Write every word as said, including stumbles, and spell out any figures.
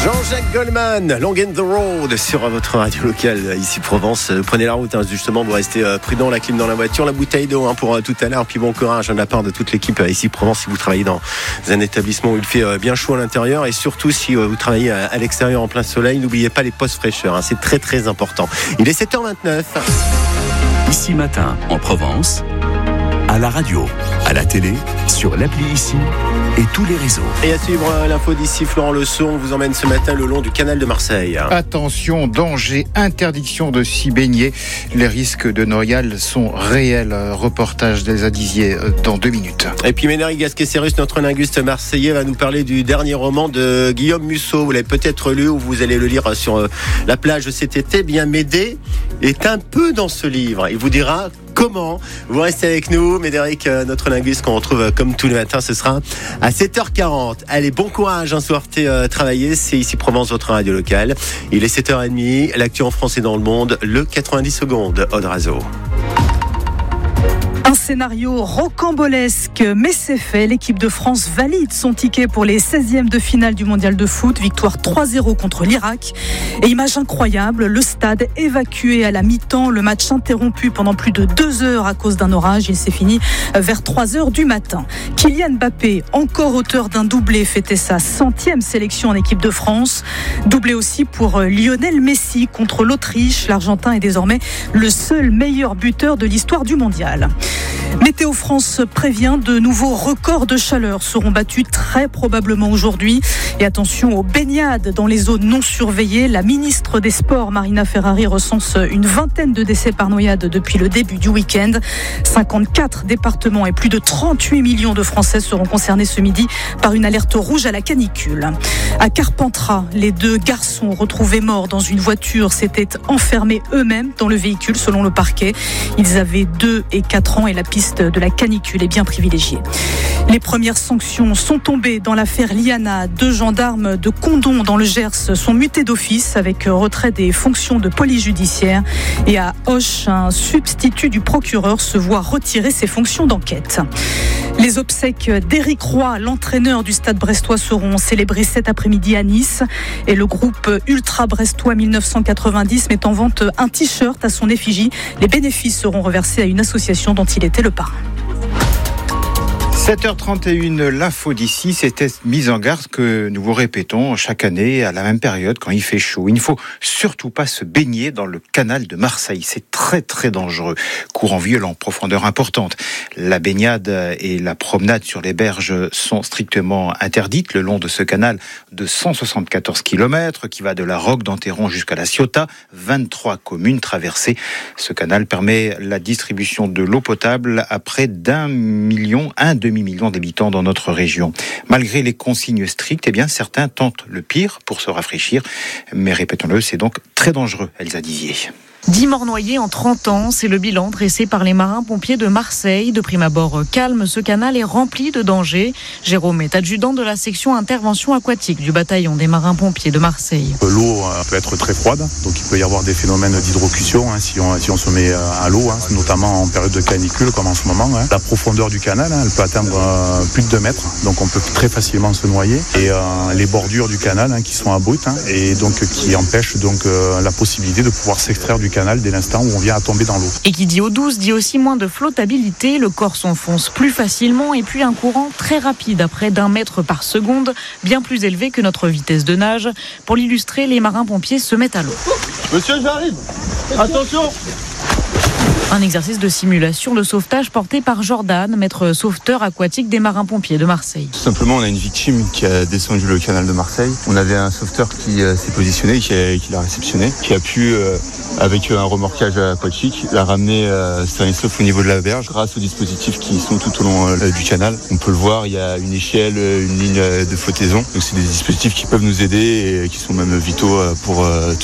Jean-Jacques Goldman, Long and the Road sur votre radio locale ici Provence. Prenez la route, hein, justement, vous restez prudent, la clim dans la voiture, la bouteille d'eau hein, pour euh, tout à l'heure. Puis bon courage hein, de la part de toute l'équipe euh, ici Provence si vous travaillez dans un établissement où il fait euh, bien chaud à l'intérieur et surtout si euh, vous travaillez à, à l'extérieur en plein soleil, n'oubliez pas les postes fraîcheur, hein, c'est très très important. Il est sept heures vingt-neuf. Ici Matin en Provence, à la radio, à la télé, sur l'appli Ici et tous les réseaux. Et à suivre l'info d'ici, Florent Leçon, on vous emmène ce matin le long du canal de Marseille. Attention, danger, interdiction de s'y baigner. Les risques de noyade sont réels. Reportage d'Elsa Dizier dans deux minutes. Et puis Médéric Gasquet-Serrus, notre linguiste marseillais, va nous parler du dernier roman de Guillaume Musso. Vous l'avez peut-être lu ou vous allez le lire sur la plage cet été. Bien, Médée est un peu dans ce livre. Il vous dira comment. Vous restez avec nous, Médéric, notre linguiste qu'on retrouve comme tous les matins, ce sera à sept heures quarante. Allez, bon courage, hein, sortez euh, travailler, c'est ici Provence, votre radio locale. Il est sept heures trente, l'actu en France et dans le monde, le quatre-vingt-dix secondes, Aude Razo. Un scénario rocambolesque, mais c'est fait. L'équipe de France valide son ticket pour les seizièmes de finale du mondial de foot. Victoire trois zéro contre l'Irak. Et image incroyable, le stade évacué à la mi-temps. Le match interrompu pendant plus de deux heures à cause d'un orage. Il s'est fini vers trois heures du matin. Kylian Mbappé, encore auteur d'un doublé, fêtait sa centième sélection en équipe de France. Doublé aussi pour Lionel Messi contre l'Autriche. L'Argentin est désormais le seul meilleur buteur de l'histoire du mondial. Météo France prévient, de nouveaux records de chaleur seront battus très probablement aujourd'hui. Et attention aux baignades dans les zones non surveillées. La ministre des Sports, Marina Ferrari, recense une vingtaine de décès par noyade depuis le début du week-end. cinquante-quatre départements et plus de trente-huit millions de Français seront concernés ce midi par une alerte rouge à la canicule. À Carpentras, les deux garçons retrouvés morts dans une voiture s'étaient enfermés eux-mêmes dans le véhicule selon le parquet. Ils avaient deux et quatre ans et la piste de la canicule est bien privilégiée. Les premières sanctions sont tombées dans l'affaire Liana. Deux gendarmes de Condom dans le Gers sont mutés d'office avec retrait des fonctions de police judiciaire. Et à Auch, un substitut du procureur se voit retirer ses fonctions d'enquête. Les obsèques d'Éric Roy, l'entraîneur du Stade brestois, seront célébrées cet après-midi à Nice. Et le groupe Ultra Brestois dix-neuf cent quatre-vingt-dix met en vente un t-shirt à son effigie. Les bénéfices seront reversés à une association dont il était le parrain. sept heures trente et une, l'info d'ici, c'était mise en garde que nous vous répétons chaque année à la même période quand il fait chaud. Il ne faut surtout pas se baigner dans le canal de Marseille. C'est très très dangereux. Courant violent, profondeur importante. La baignade et la promenade sur les berges sont strictement interdites le long de ce canal de cent soixante-quatorze kilomètres qui va de la Roque d'Enterron jusqu'à la Ciotat. vingt-trois communes traversées. Ce canal permet la distribution de l'eau potable à près d'un million, un demi-million d'habitants dans notre région. Malgré les consignes strictes, eh bien, certains tentent le pire pour se rafraîchir. Mais répétons-le, c'est donc très dangereux, Elsa Dizier. dix morts noyés en trente ans, c'est le bilan dressé par les marins-pompiers de Marseille. De prime abord calme, ce canal est rempli de dangers. Jérôme est adjudant de la section intervention aquatique du bataillon des marins-pompiers de Marseille. L'eau peut être très froide, donc il peut y avoir des phénomènes d'hydrocution hein, si, on, si on se met à l'eau, hein, notamment en période de canicule comme en ce moment. Hein. La profondeur du canal, hein, elle peut atteindre euh, plus de deux mètres, donc on peut très facilement se noyer. Et euh, les bordures du canal hein, qui sont abruptes hein, et donc qui empêchent donc euh, la possibilité de pouvoir s'extraire du canal dès l'instant où on vient à tomber dans l'eau. Et qui dit eau douce dit aussi moins de flottabilité, le corps s'enfonce plus facilement et puis un courant très rapide à près d'un mètre par seconde, bien plus élevé que notre vitesse de nage. Pour l'illustrer, les marins-pompiers se mettent à l'eau. Monsieur, j'arrive. Attention. Un exercice de simulation de sauvetage porté par Jordan, maître sauveteur aquatique des marins-pompiers de Marseille. Tout simplement, on a une victime qui a descendu le canal de Marseille. On avait un sauveteur qui euh, s'est positionné, qui, a, qui l'a réceptionné, qui a pu, euh, avec un remorquage aquatique, la ramener euh, sain et sauf au niveau de la berge. Grâce aux dispositifs qui sont tout au long euh, du canal, on peut le voir, il y a une échelle, une ligne de flottaison. Donc c'est des dispositifs qui peuvent nous aider et qui sont même vitaux pour euh, tout